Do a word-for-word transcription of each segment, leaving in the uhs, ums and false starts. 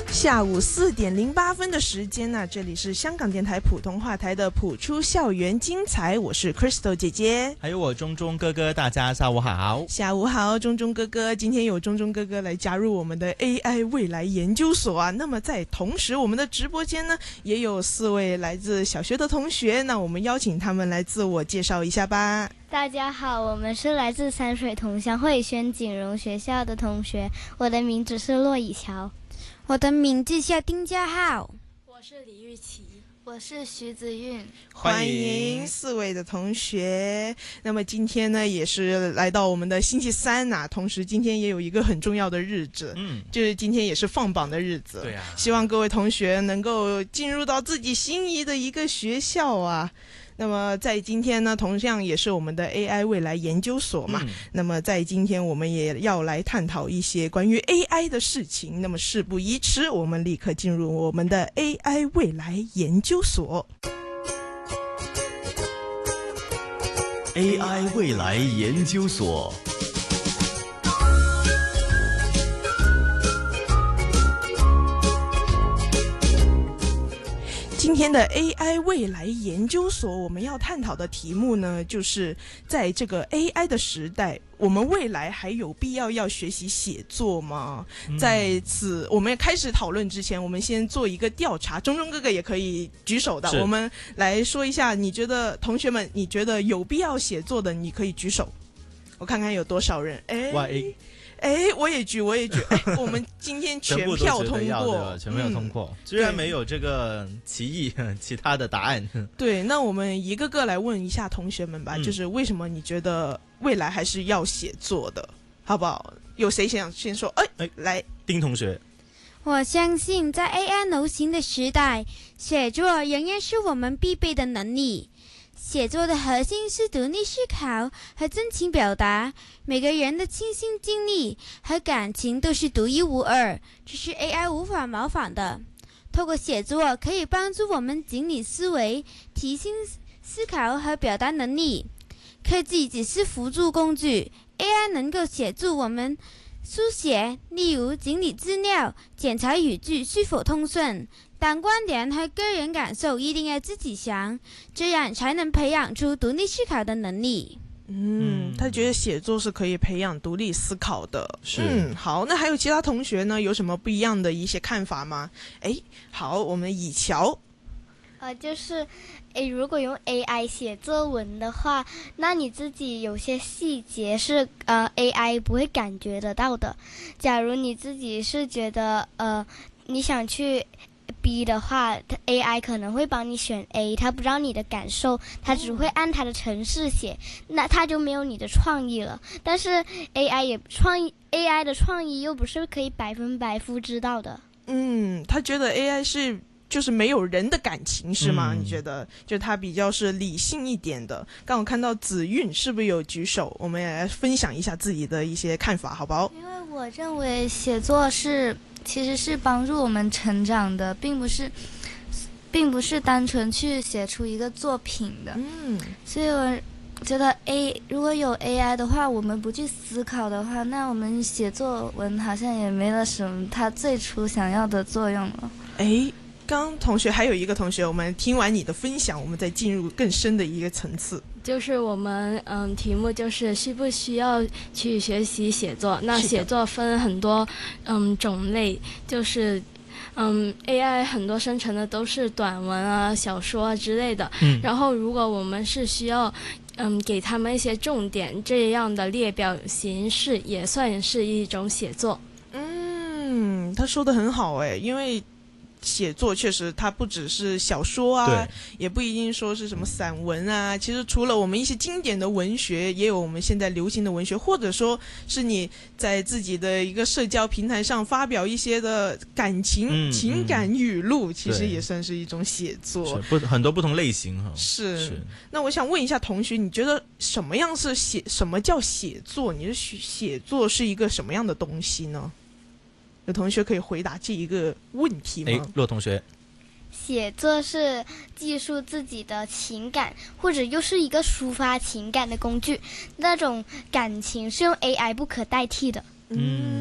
下午四点零八分的时间呢、啊，这里是香港电台普通话台的普出校园精彩，我是 Crystal 姐姐， 还有我中中哥哥，大家下午好。 下午好，中中哥哥，今天有中中哥哥来加入我们的 A I 未来研究所啊。那么在同时，我们的直播间呢也有四位来自小学的同学，那我们邀请他们来自我介绍一下吧。 大家好，我们是来自山水同乡慧轩锦荣学校的同学，我的名字是骆以乔。 我的名字叫丁家浩， 我是李玉琪，我是徐子韵。 欢迎四位的同学。那么今天呢，也是来到我们的星期三呐、啊，同时今天也有一个很重要的日子，嗯，就是今天也是放榜的日子。 对啊， 希望各位同学能够进入到自己心仪的一个学校啊。那么在今天呢，同样也是我们的 A I 未来研究所嘛、嗯、那么在今天我们也要来探讨一些关于 A I 的事情。那么事不宜迟，我们立刻进入我们的 A I 未来研究所。 A I 未来研究所， 今天的 A I 未来研究所，我们要探讨的题目呢，就是在这个 A I 的时代，我们未来还有必要要学习写作吗？嗯、在此我们开始讨论之前，我们先做一个调查，中中哥哥也可以举手的，我们来说一下，你觉得同学们，你觉得有必要写作的，你可以举手，我看看有多少人。哎。哎，我也举，我也举。哎，我们今天全票通过， 全票通过。居然没有这个歧义，其他的答案。 对，那我们一个个来问一下同学们吧，嗯、就是为什么你觉得未来还是要写作的，好不好？有谁想先说？哎哎，来， 丁同学。 我相信在 A I 流行的时代，写作仍然是我们必备的能力。写作的核心是独立思考和真情表达，每个人的亲身经历和感情都是独一无二，这是 A I 无法模仿的。透过写作可以帮助我们整理思维，提升思考和表达能力。科技只是辅助工具， A I 能够协助我们书写，例如整理资料，检查语句是否通顺，但观点和个人感受一定要自己想，这样才能培养出独立思考的能力。 嗯，他觉得写作是可以培养独立思考的。 是， 嗯，好，那还有其他同学呢，有什么不一样的一些看法吗？哎，好，我们以乔。 呃，就是，诶，如果用 A I 写作文的话，那你自己有些细节是呃 A I 不会感觉得到的。假如你自己是觉得呃你想去 B 的话 ，A I 可能会帮你选 A， 他不知道你的感受，他只会按他的程式写，那他就没有你的创意了。但是 A I 也创意 ，A I 的创意又不是可以百分百复制到的。 嗯，他觉得 A I 是。就是没有人的感情是吗、嗯、你觉得就他比较是理性一点的。刚好看到子韵是不是有举手，我们也来分享一下自己的一些看法好不好？ 因为我认为写作是其实是帮助我们成长的，并不是并不是单纯去写出一个作品的。嗯，所以我觉得 A 如果有 A I 的话，我们不去思考的话，那我们写作文好像也没了什么它最初想要的作用了。 诶，刚同学还有一个同学，我们听完你的分享，我们再进入更深的一个层次。 就是我们嗯，题目就是需不需要去学习写作？那写作分很多嗯种类，就是嗯 A I 很多生成的都是短文啊、小说啊之类的。嗯。然后如果我们是需要嗯给他们一些重点，这样的列表形式也算是一种写作。 嗯，他说的很好哎，因为。写作确实它不只是小说啊，也不一定说是什么散文啊，其实除了我们一些经典的文学，也有我们现在流行的文学，或者说是你在自己的一个社交平台上发表一些的感情、嗯、情感语录、嗯、其实也算是一种写作， 是不很多不同类型哈。 是, 是那我想问一下同学，你觉得什么样是写什么叫写作？你是写作是一个什么样的东西呢？有同学可以回答这一个问题吗？ 哎，骆同学， 写作是记述自己的情感，或者又是一个抒发情感的工具，那种感情是用 A I 不可代替的。 嗯，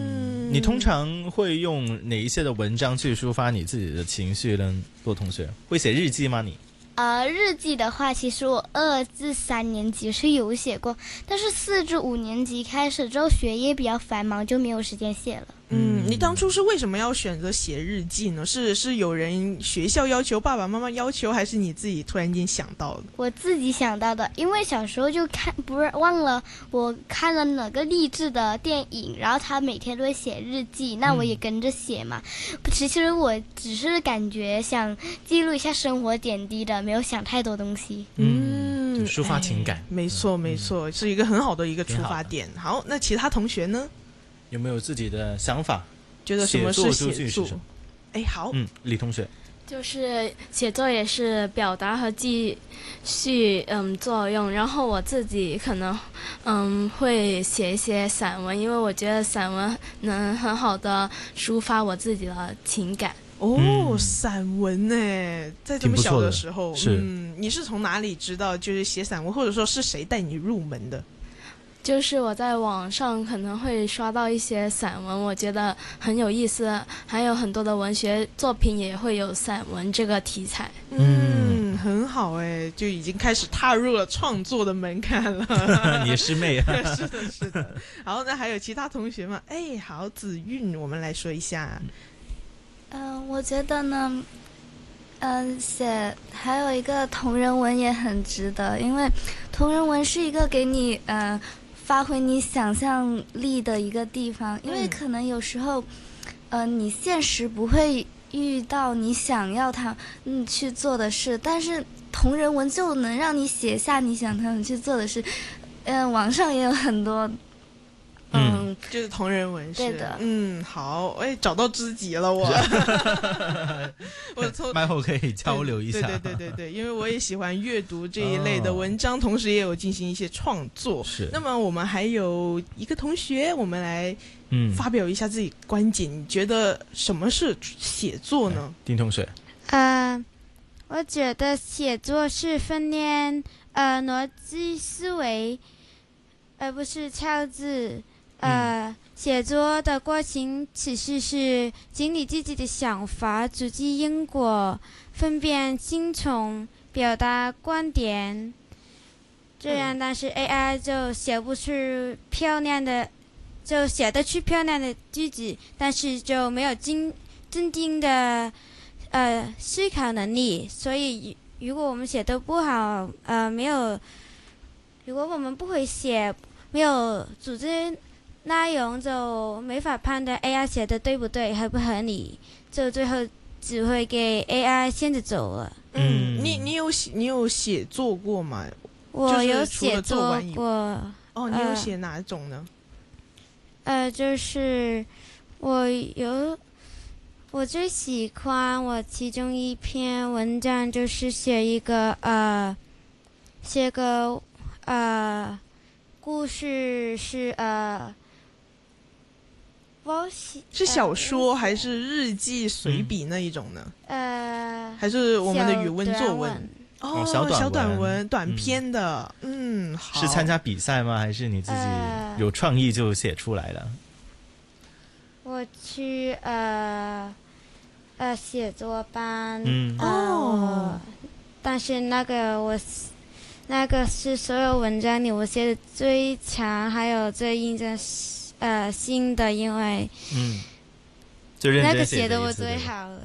嗯，你通常会用哪一些的文章去抒发你自己的情绪呢？骆同学，会写日记吗你？ 呃，日记的话，其实我二至三年级是有写过，但是四至五年级开始之后，学业比较繁忙，就没有时间写了。 嗯，你当初是为什么要选择写日记呢？是是有人学校要求、爸爸妈妈要求，还是你自己突然间想到的？ 我自己想到的，因为小时候就看，不是忘了我看了哪个励志的电影，然后他每天都会写日记，那我也跟着写嘛。嗯、其实我只是感觉想记录一下生活点滴的，没有想太多东西。 嗯，抒发情感， 哎、没错没错、嗯，是一个很好的一个出发点。好，那其他同学呢？ 有没有自己的想法？ 觉得什么是写作？哎，好， 嗯，李同学， 就是写作也是表达和记叙嗯作用。然后我自己可能嗯会写一些散文，因为我觉得散文能很好的抒发我自己的情感。 哦，嗯、散文呢，在这么小的时候， 是嗯，你是从哪里知道就是写散文，或者说是谁带你入门的？ 就是我在网上可能会刷到一些散文，我觉得很有意思，还有很多的文学作品也会有散文这个题材。 嗯，很好哎，就已经开始踏入了创作的门槛了。 你师妹啊？ 是的，是的。好，那还有其他同学吗？哎，好，子韵，我们来说一下。 嗯、呃，我觉得呢，嗯、呃，写还有一个同人文也很值得，因为同人文是一个给你呃。发挥你想象力的一个地方，因为可能有时候，嗯、呃，你现实不会遇到你想要他嗯去做的事，但是同人文就能让你写下你想他们去做的事。嗯、呃，网上也有很多。嗯， 就是同人文是， 对的， 嗯，好，哎，找到知己了我， 我从麦后可以交流一下， 对对对对对，因为我也喜欢阅读这一类的文章，哦、同时也有进行一些创作。 是， 那么我们还有一个同学，我们来嗯发表一下自己观点，你觉得什么是写作呢？ 丁同学， 呃，我觉得写作是训练呃逻辑思维，而不是抄字。呃，写作的过程其实是整理自己的想法，组织因果，分辨轻重，表达观点。这样，但是 A I 就写不出漂亮的，就写得出漂亮的句子，但是就没有真真正的呃思考能力。所以，如果我们写得不好，呃，没有，如果我们不会写，没有组织。内容就没法判断 A I 写的对不对，合不合理，就最后只会给 A I 牵着走了。 嗯，你你有写你有写作过吗？ 我有写作过。 哦，你有写哪种呢？ 呃，就是我有，我最喜欢我其中一篇文章就是写一个呃，写个呃故事是呃。 是小说、呃、还是日记随笔那一种呢？ 呃， 还是我们的语文作文？ 哦， 小短文、小短文、短篇的。嗯，嗯好。 是参加比赛吗？还是你自己有创意就写出来了？ 呃、我去呃呃写作班。 嗯呃、哦。但是那个我那个是所有文章里我写的最长，还有最印象。呃，新的，因为嗯，就认真那个写的我最好了。